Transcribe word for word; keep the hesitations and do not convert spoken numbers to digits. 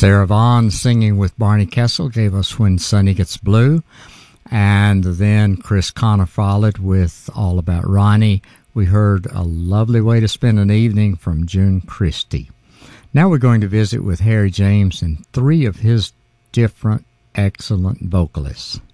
Sarah Vaughan singing with Barney Kessel gave us When Sunny Gets Blue. And then Chris Connor followed with All About Ronnie. We heard A Lovely Way to Spend an Evening from June Christie. Now we're going to visit with Harry James and three of his different excellent vocalists.